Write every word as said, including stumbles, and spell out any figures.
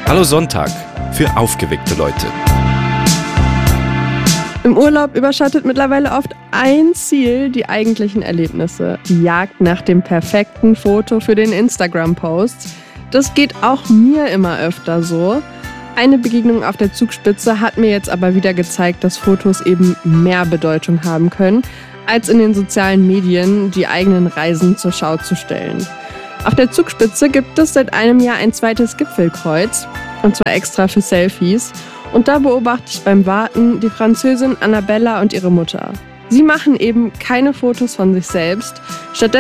Hallo Sonntag für aufgeweckte Leute. Im Urlaub überschattet mittlerweile oft ein Ziel die eigentlichen Erlebnisse. Die Jagd nach dem perfekten Foto für den Instagram-Post. Das geht auch mir immer öfter so. Eine Begegnung auf der Zugspitze hat mir jetzt aber wieder gezeigt, dass Fotos eben mehr Bedeutung haben können, als in den sozialen Medien die eigenen Reisen zur Schau zu stellen. Auf der Zugspitze gibt es seit einem Jahr ein zweites Gipfelkreuz, und zwar extra für Selfies. Und da beobachte ich beim Warten die Französin Annabella und ihre Mutter. Sie machen eben keine Fotos von sich selbst. Stattdessen